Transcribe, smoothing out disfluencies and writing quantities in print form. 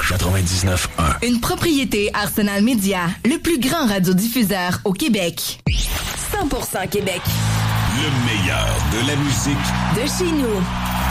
99.1. Une propriété Arsenal Média, le plus grand radiodiffuseur au Québec. 100% Québec. Le meilleur de la musique de chez nous.